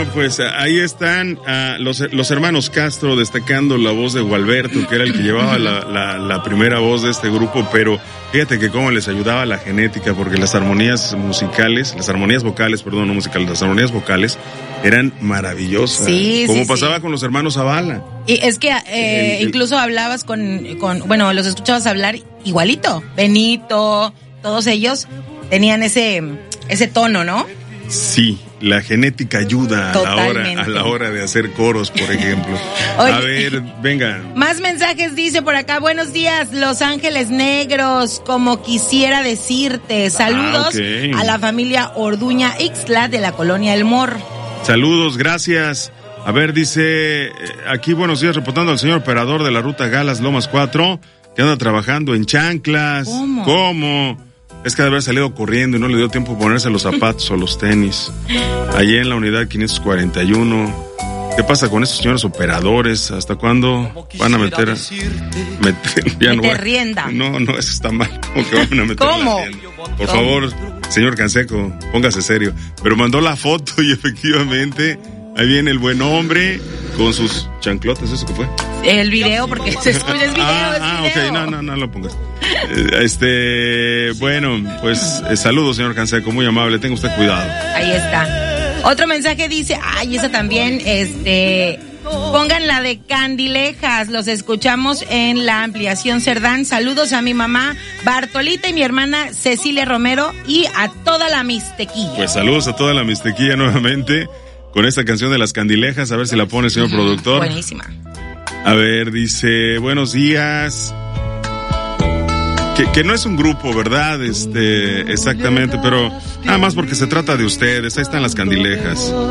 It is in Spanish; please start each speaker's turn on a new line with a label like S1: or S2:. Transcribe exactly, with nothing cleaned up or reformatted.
S1: pues ahí están uh, los, los hermanos Castro destacando la voz de Gualberto, que era el que llevaba la, la, la primera voz de este grupo, pero fíjate que cómo les ayudaba la genética, porque las armonías musicales, las armonías vocales, perdón, no musicales, las armonías vocales eran maravillosas.
S2: Sí,
S1: como
S2: sí,
S1: pasaba
S2: sí.
S1: con los hermanos Zavala.
S2: Y es que eh, el, el, incluso hablabas con, con, bueno, los escuchabas hablar igualito. Benito, todos ellos tenían ese, ese tono, ¿no?
S1: Sí, la genética ayuda a la, hora, a la hora de hacer coros, por ejemplo. Oye, a ver, venga.
S2: Más mensajes dice por acá. Buenos días, Los Ángeles Negros, como quisiera decirte. Saludos ah, okay. a la familia Orduña Ixtla de la colonia El Morro.
S1: Saludos, gracias. A ver, dice, aquí buenos días, reportando al señor operador de la ruta Galas Lomas cuatro, que anda trabajando en chanclas.
S2: ¿Cómo?
S1: ¿Cómo? Es que ha de haber salido corriendo y no le dio tiempo ponerse los zapatos o los tenis. Allí en la unidad quinientos cuarenta y uno. ¿Qué pasa con estos señores operadores? ¿Hasta cuándo van a meter? meter ya
S2: meter
S1: no,
S2: rienda.
S1: No, no, eso está mal. ¿Cómo que van a meter
S2: ¿Cómo?
S1: la rienda? Por ¿Cómo? favor, señor Canseco, póngase serio. Pero mandó la foto y efectivamente ahí viene el buen hombre con sus chanclotas, ¿eso qué fue?
S2: El video, porque se escucha, es video,
S1: ah,
S2: es
S1: ah,
S2: video.
S1: ok, no, no, no lo pongas. Este, bueno, pues eh, saludos, señor Canseco, muy amable, tenga usted cuidado.
S2: Ahí está. Otro mensaje dice, ay, esa también, este, pongan la de Candilejas, los escuchamos en la ampliación Cerdán. Saludos a mi mamá Bartolita y mi hermana Cecilia Romero y a toda la Mixtequilla.
S1: Pues saludos a toda la Mixtequilla nuevamente con esta canción de las Candilejas, a ver si la pone, señor uh-huh. productor.
S2: Buenísima.
S1: A ver, dice, buenos días. Que, que no es un grupo, ¿verdad? Este, exactamente, pero nada más porque se trata de ustedes. Ahí están las Candilejas.